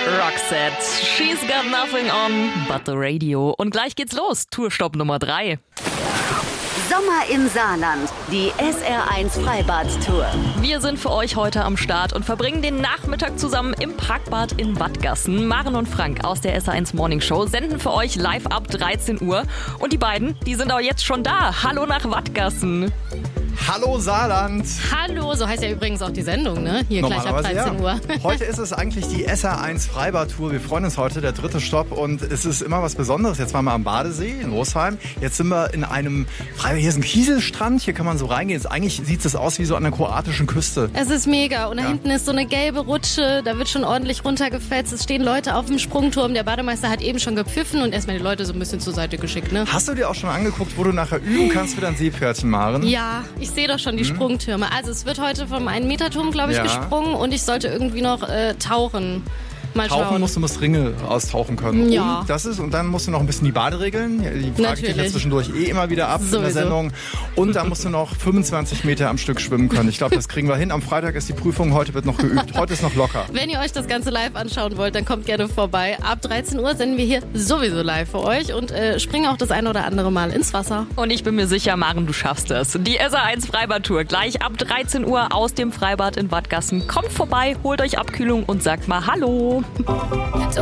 Roxette, She's Got Nothing On But The Radio. Und gleich geht's los, Tourstopp Nummer 3. Sommer im Saarland, die SR1 Freibad-Tour. Wir sind für euch heute am Start und verbringen den Nachmittag zusammen im Parkbad in Wattgassen. Maren und Frank aus der SR1 Morning Show senden für euch live ab 13 Uhr. Und die beiden, die sind auch jetzt schon da. Hallo nach Wattgassen. Hallo Saarland! Hallo, so heißt ja übrigens auch die Sendung, ne? Hier gleich ab 13 Uhr. Heute ist es eigentlich die SR1 Freibad-Tour. Wir freuen uns heute, der 3. Stopp. Und es ist immer was Besonderes. Jetzt waren wir am Badesee in Rosheim. Jetzt sind wir in einem Freibad. Hier ist ein Kieselstrand. Hier kann man so reingehen. Jetzt eigentlich sieht es aus wie so an der kroatischen Küste. Es ist mega. Und da hinten ist so eine gelbe Rutsche. Da wird schon ordentlich runtergefetzt. Es stehen Leute auf dem Sprungturm. Der Bademeister hat eben schon gepfiffen und erstmal die Leute so ein bisschen zur Seite geschickt, ne? Hast du dir auch schon angeguckt, wo du nachher üben kannst für dein Seepferdchen, Maren? Ja, ich sehe doch schon die Sprungtürme. Also es wird heute vom 1-Meter-Turm, glaube ich, gesprungen und ich sollte irgendwie noch tauchen. Mal Tauchen schauen. musst Ringe austauchen können. Ja. Und dann musst du noch ein bisschen die Baderegeln. Die frage ich dich ja zwischendurch immer wieder ab in der Sendung. Und dann musst du noch 25 Meter am Stück schwimmen können. Ich glaube, das kriegen wir hin. Am Freitag ist die Prüfung, heute wird noch geübt. Heute ist noch locker. Wenn ihr euch das Ganze live anschauen wollt, dann kommt gerne vorbei. Ab 13 Uhr senden wir hier sowieso live für euch und springen auch das ein oder andere Mal ins Wasser. Und ich bin mir sicher, Maren, du schaffst es. Die SR1 Freibad-Tour gleich ab 13 Uhr aus dem Freibad in Wattgassen. Kommt vorbei, holt euch Abkühlung und sagt mal Hallo.